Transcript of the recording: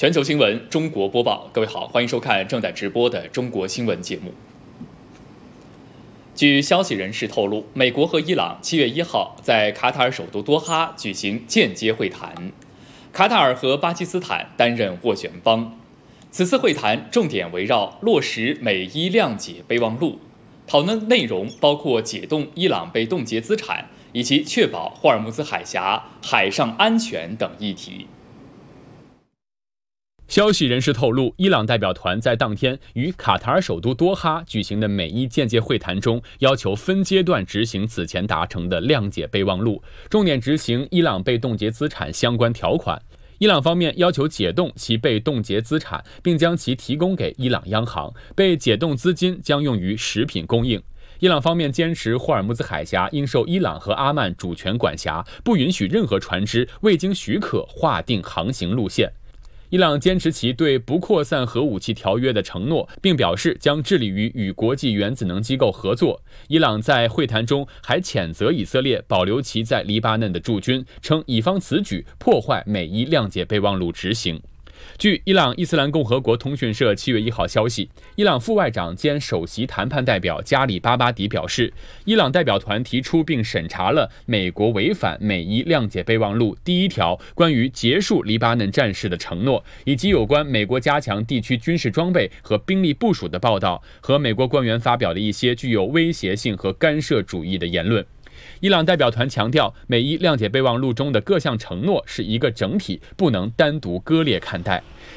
全球新闻中国播报，各位好，欢迎收看正在直播的中国新闻节目。据消息人士透露，美国和伊朗7月1号在卡塔尔首都多哈举行间接会谈，卡塔尔和巴基斯坦担任斡旋方。此次会谈重点围绕落实美伊谅解备忘录，讨论内容包括解冻伊朗被冻结资产以及确保霍尔木兹海峡海上安全等议题。 消息人士透露，伊朗代表团在当天与卡塔尔首都多哈举行的美伊间接会谈中，要求分阶段执行此前达成的谅解备忘录，重点执行伊朗被冻结资产相关条款。伊朗方面要求解冻其被冻结资产，并将其提供给伊朗央行，被解冻资金将用于食品供应。伊朗方面坚持霍尔木兹海峡应受伊朗和阿曼主权管辖，不允许任何船只未经许可划定航行路线。伊朗坚持其对不扩散核武器条约的承诺，并表示将致力于与国际原子能机构合作。伊朗在会谈中还谴责以色列保留其在黎巴嫩的驻军，称以方此举破坏美伊谅解备忘录执行。据伊朗伊斯兰共和国通讯社7月1号消息，伊朗副外长兼首席谈判代表加里巴巴迪表示，伊朗代表团提出并审查了美国违反美伊谅解备忘录第1条关于结束黎巴嫩战事的承诺，以及有关美国加强地区军事装备和兵力部署的报道和美国官员发表的一些具有威胁性和干涉主义的言论。伊朗代表团强调，美伊谅解备忘录中的各项承诺是一个整体，不能单独割裂看待。